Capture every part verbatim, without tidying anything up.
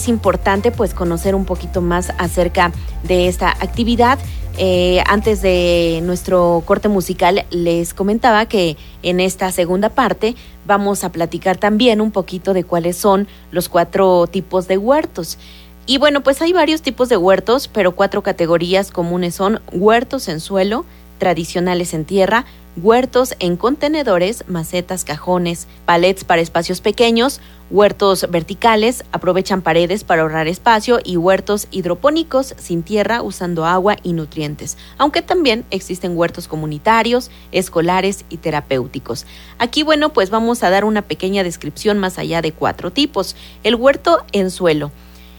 es importante pues conocer un poquito más acerca de esta actividad. Eh, antes de nuestro corte musical les comentaba que en esta segunda parte vamos a platicar también un poquito de cuáles son los cuatro tipos de huertos. Y bueno, pues hay varios tipos de huertos, pero cuatro categorías comunes son huertos en suelo, tradicionales en tierra, huertos en contenedores, macetas, cajones, palets para espacios pequeños, huertos verticales, aprovechan paredes para ahorrar espacio, y huertos hidropónicos sin tierra usando agua y nutrientes, aunque también existen huertos comunitarios, escolares y terapéuticos. Aquí, bueno, pues vamos a dar una pequeña descripción más allá de cuatro tipos. El huerto en suelo.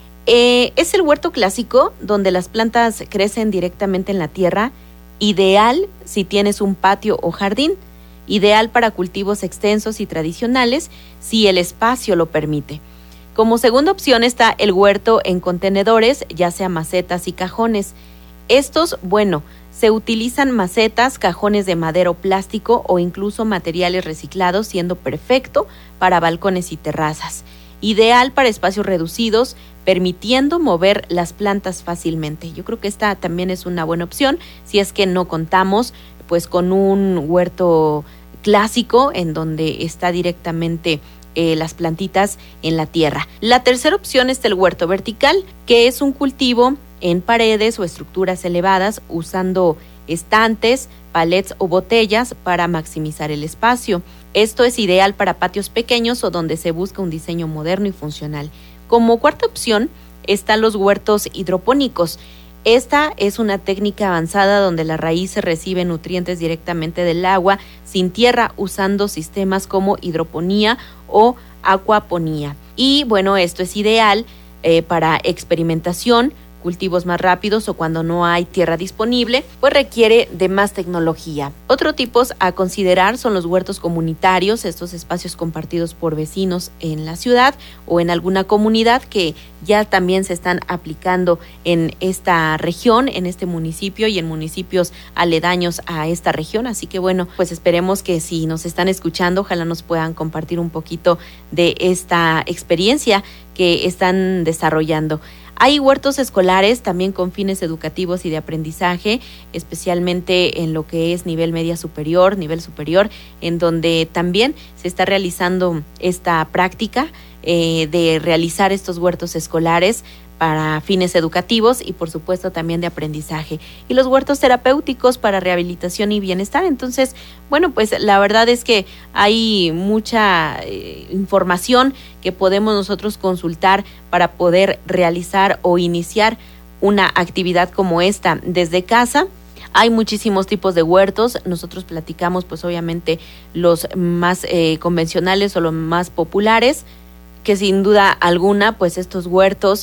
Eh, es el huerto clásico donde las plantas crecen directamente en la tierra, ideal si tienes un patio o jardín, ideal para cultivos extensos y tradicionales si el espacio lo permite. Como segunda opción está el huerto en contenedores, ya sea macetas y cajones. Estos, bueno, se utilizan macetas, cajones de madera o plástico o incluso materiales reciclados, siendo perfecto para balcones y terrazas. Ideal para espacios reducidos, permitiendo mover las plantas fácilmente. Yo creo que esta también es una buena opción si es que no contamos pues con un huerto clásico en donde está directamente eh, las plantitas en la tierra. La tercera opción es el huerto vertical, que es un cultivo en paredes o estructuras elevadas usando estantes, palets o botellas para maximizar el espacio. Esto es ideal para patios pequeños o donde se busca un diseño moderno y funcional. Como cuarta opción están los huertos hidropónicos. Esta es una técnica avanzada donde la raíz recibe nutrientes directamente del agua sin tierra usando sistemas como hidroponía o acuaponía. Y bueno, esto es ideal eh, para experimentación, cultivos más rápidos o cuando no hay tierra disponible, pues requiere de más tecnología. Otros tipos a considerar son los huertos comunitarios, estos espacios compartidos por vecinos en la ciudad o en alguna comunidad que ya también se están aplicando en esta región, en este municipio y en municipios aledaños a esta región. Así que bueno, pues esperemos que si nos están escuchando, ojalá nos puedan compartir un poquito de esta experiencia que están desarrollando. Hay huertos escolares también con fines educativos y de aprendizaje, especialmente en lo que es nivel media superior, nivel superior, en donde también se está realizando esta práctica eh, de realizar estos huertos escolares para fines educativos y por supuesto también de aprendizaje, y los huertos terapéuticos para rehabilitación y bienestar. Entonces, bueno, pues la verdad es que hay mucha eh, información que podemos nosotros consultar para poder realizar o iniciar una actividad como esta desde casa. Hay muchísimos tipos de huertos, nosotros platicamos pues obviamente los más eh, convencionales o los más populares, que sin duda alguna pues estos huertos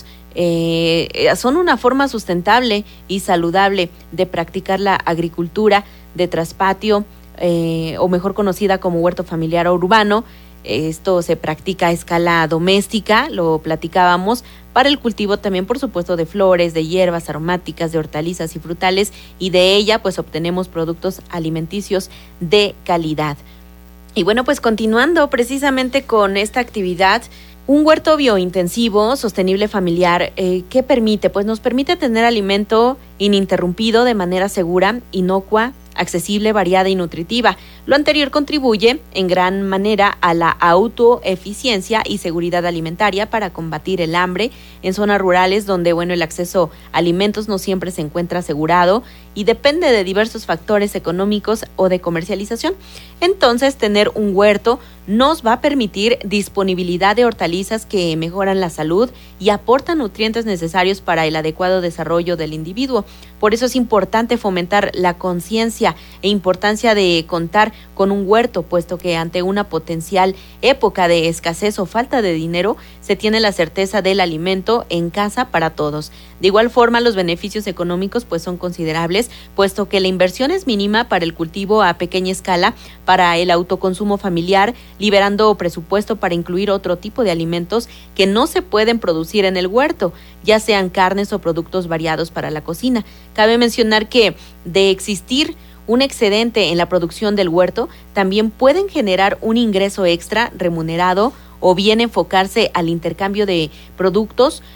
eh, son una forma sustentable y saludable de practicar la agricultura de traspatio, eh, o mejor conocida como huerto familiar o urbano. Esto se practica a escala doméstica, lo platicábamos, para el cultivo también, por supuesto, de flores, de hierbas aromáticas, de hortalizas y frutales, y de ella pues obtenemos productos alimenticios de calidad. Y bueno, pues continuando precisamente con esta actividad, un huerto biointensivo, sostenible familiar, eh, ¿qué permite? Pues nos permite tener alimento ininterrumpido de manera segura, inocua, accesible, variada y nutritiva. Lo anterior contribuye en gran manera a la autoeficiencia y seguridad alimentaria para combatir el hambre en zonas rurales donde, bueno, el acceso a alimentos no siempre se encuentra asegurado y depende de diversos factores económicos o de comercialización. Entonces, tener un huerto nos va a permitir disponibilidad de hortalizas que mejoran la salud y aportan nutrientes necesarios para el adecuado desarrollo del individuo. Por eso es importante fomentar la conciencia e importancia de contar con un huerto, puesto que ante una potencial época de escasez o falta de dinero, se tiene la certeza del alimento en casa para todos. De igual forma, los beneficios económicos pues son considerables, puesto que la inversión es mínima para el cultivo a pequeña escala, para el autoconsumo familiar, liberando presupuesto para incluir otro tipo de alimentos que no se pueden producir en el huerto, ya sean carnes o productos variados para la cocina. Cabe mencionar que de existir un excedente en la producción del huerto, también pueden generar un ingreso extra remunerado o bien enfocarse al intercambio de productos